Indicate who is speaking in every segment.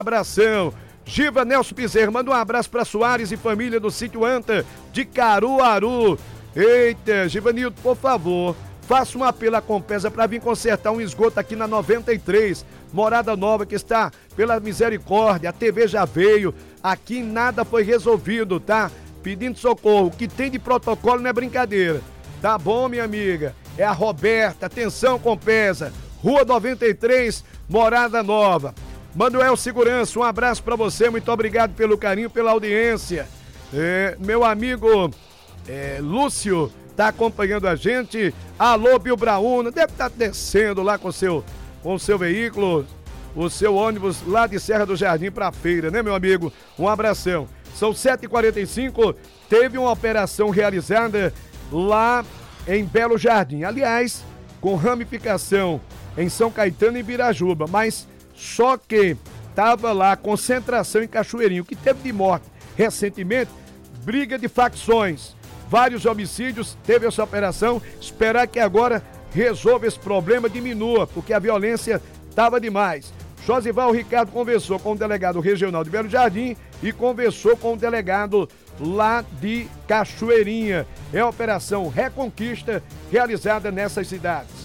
Speaker 1: Abração. Giva Nelson Bezerra, manda um abraço para Soares e família do sítio Anta de Caruaru. Eita, Givanildo, por favor, faça um apelo à Compesa para vir consertar um esgoto aqui na 93, Morada Nova, que está pela misericórdia. A TV já veio, aqui nada foi resolvido, tá? Pedindo socorro, o que tem de protocolo não é brincadeira. Tá bom, minha amiga? É a Roberta, atenção, Compesa, Rua 93, Morada Nova. Manuel Segurança, um abraço pra você, muito obrigado pelo carinho, pela audiência. Meu amigo Lúcio tá acompanhando a gente. Alô, Bilbraúna, deve estar descendo lá com o seu veículo, o seu ônibus lá de Serra do Jardim pra feira, né, meu amigo? Um abração. São 7h45, teve uma operação realizada lá em Belo Jardim, aliás, com ramificação em São Caetano e Birajuba, mas só que tava lá concentração em Cachoeirinho. O que teve de morte recentemente, briga de facções, vários homicídios, teve essa operação. Esperar que agora resolva esse problema, diminua, porque a violência tava demais. Josival Ricardo conversou com o delegado regional de Belo Jardim e conversou com o delegado lá de Cachoeirinha. É a operação Reconquista realizada nessas cidades.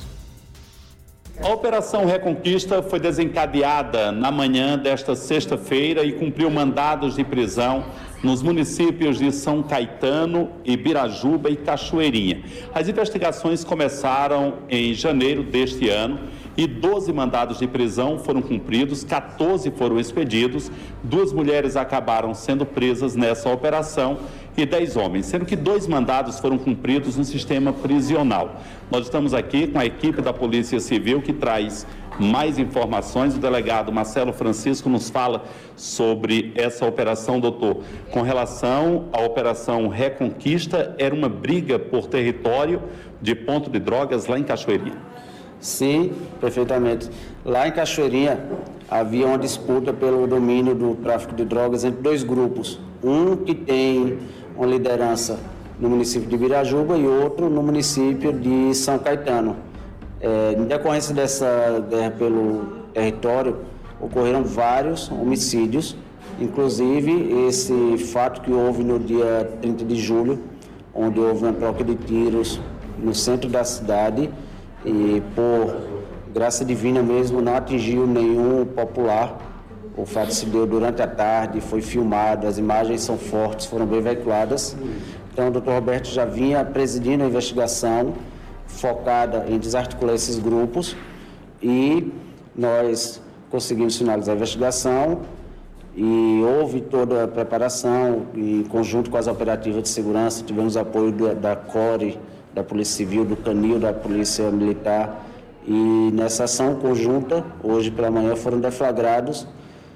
Speaker 2: A Operação Reconquista foi desencadeada na manhã desta sexta-feira e cumpriu mandados de prisão nos municípios de São Caetano, Ibirajuba e Cachoeirinha. As investigações começaram em janeiro deste ano e 12 mandados de prisão foram cumpridos, 14 foram expedidos, 2 mulheres acabaram sendo presas nessa operação e 10 homens, sendo que 2 mandados foram cumpridos no sistema prisional. Nós estamos aqui com a equipe da Polícia Civil que traz mais informações. O delegado Marcelo Francisco nos fala sobre essa operação, doutor. Com relação à Operação Reconquista, era uma briga por território de ponto de drogas lá em Cachoeirinha?
Speaker 3: Sim, perfeitamente. Lá em Cachoeirinha havia uma disputa pelo domínio do tráfico de drogas entre 2 grupos. Um que tem uma liderança no município de Birajuba e outro no município de São Caetano. Em decorrência dessa guerra pelo território, ocorreram vários homicídios, inclusive esse fato que houve no dia 30 de julho, onde houve uma troca de tiros no centro da cidade e, por graça divina mesmo, não atingiu nenhum popular. O fato se deu durante a tarde, foi filmado, as imagens são fortes, foram bem veiculadas. Então, o doutor Roberto já vinha presidindo a investigação, focada em desarticular esses grupos, e nós conseguimos finalizar a investigação e houve toda a preparação em conjunto com as operativas de segurança. Tivemos apoio da CORE, da Polícia Civil, do Canil, da Polícia Militar, e nessa ação conjunta, hoje pela manhã, foram deflagrados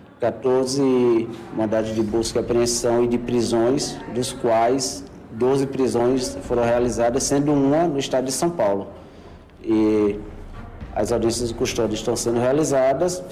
Speaker 3: 14 mandados de busca e apreensão e de prisões, dos quais 12 prisões foram realizadas, sendo uma no estado de São Paulo. E as audiências de custódia estão sendo realizadas.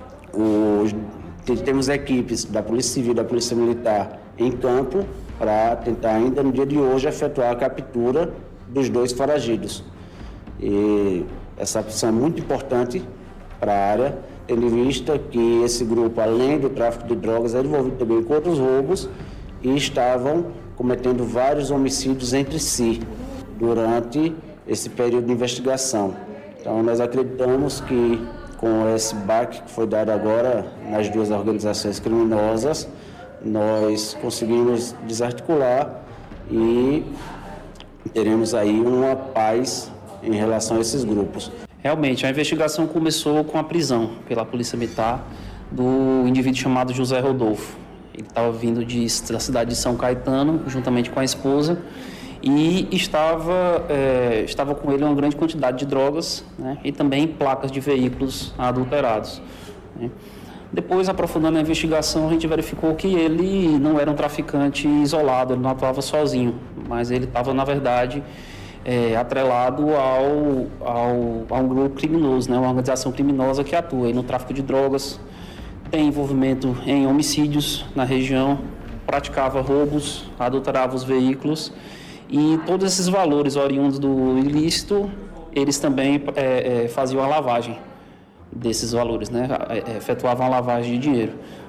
Speaker 3: Temos equipes da Polícia Civil e da Polícia Militar em campo para tentar ainda no dia de hoje efetuar a captura dos 2 foragidos. E essa opção é muito importante para a área, tendo em vista que esse grupo, além do tráfico de drogas, é envolvido também com outros roubos e estavam cometendo vários homicídios entre si durante esse período de investigação. Então, nós acreditamos que com esse baque que foi dado agora nas 2 organizações criminosas, nós conseguimos desarticular e teremos aí uma paz em relação a esses grupos.
Speaker 4: Realmente, a investigação começou com a prisão pela Polícia Militar do indivíduo chamado José Rodolfo. Ele estava vindo da cidade de São Caetano, juntamente com a esposa, e estava com ele uma grande quantidade de drogas, né, e também placas de veículos adulterados, né. Depois, aprofundando a investigação, a gente verificou que ele não era um traficante isolado, ele não atuava sozinho, mas ele estava, na verdade, atrelado a um grupo criminoso, né, uma organização criminosa que atua aí no tráfico de drogas, tem envolvimento em homicídios na região, praticava roubos, adulterava os veículos, e todos esses valores oriundos do ilícito, eles também faziam a lavagem desses valores, né? Efetuavam a lavagem de dinheiro.